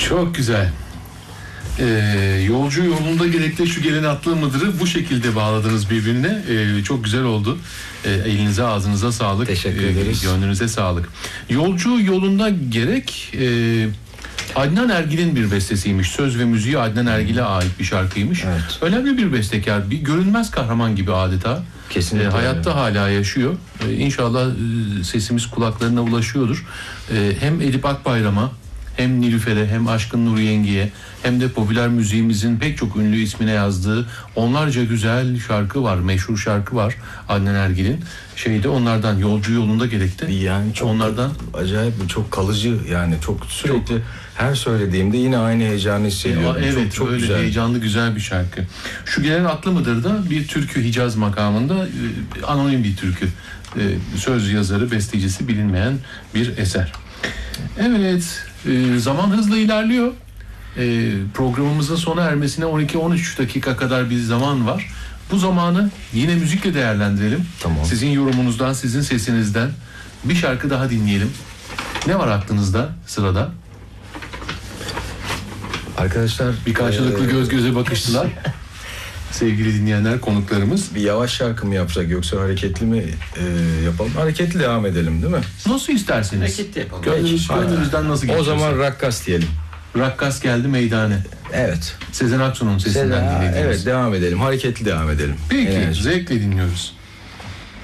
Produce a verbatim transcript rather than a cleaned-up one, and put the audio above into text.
Çok güzel. Ee, yolcu yolunda gerekli şu gelen atlı mıdırı bu şekilde bağladınız birbirine. Ee, çok güzel oldu. Ee, elinize ağzınıza sağlık. Teşekkür ederiz. Ee, gönlünüze sağlık. Yolcu yolunda gerek e, Adnan Ergil'in bir bestesiymiş. Söz ve müziği Adnan Ergil'e ait bir şarkıymış. Evet. Önemli bir bestekar. Bir görünmez kahraman gibi adeta. Kesinlikle. E, hayatta öyle. Hala yaşıyor. E, İnşallah e, sesimiz kulaklarına ulaşıyordur. E, hem Edip Akbayram'a, hem Nilüfer'e, hem Aşkın Nur Yengi'ye, hem de popüler müziğimizin pek çok ünlü ismine yazdığı onlarca güzel şarkı var, meşhur şarkı var Adnan Ergil'in. Şeyde onlardan Yolcu Yolunda Gerek'te. Yani çok onlardan acayip, çok kalıcı, yani çok sürekli çok, her söylediğimde yine aynı heyecanı hissediyorum. Evet, çok, çok öyle güzel. heyecanlı güzel bir şarkı. Şu gelen atlı mıdır da bir türkü Hicaz makamında e, anonim bir türkü. E, söz yazarı, bestecisi bilinmeyen bir eser. Evet, e, zaman hızla ilerliyor. E, programımızın sona ermesine on iki on üç dakika kadar bir zaman var. Bu zamanı yine müzikle değerlendirelim. Tamam. Sizin yorumunuzdan, sizin sesinizden bir şarkı daha dinleyelim. Ne var aklınızda sırada? Arkadaşlar Bir karşılıklı ee... göz göze bakıştılar. Sevgili dinleyenler, konuklarımız. Bir yavaş şarkı mı yapsak yoksa hareketli mi e, yapalım? Hareketli devam edelim değil mi? Nasıl isterseniz. Hareketli yapalım. Gönlünüz, gönlünüzden nasıl geçiyorsa. O zaman Rakkas diyelim. Rakkas geldi meydane. Evet. Sezen Aksu'nun sesinden Sezen, dinlediğimiz. evet, devam edelim. Hareketli devam edelim. Peki, Enerji. zevkle dinliyoruz.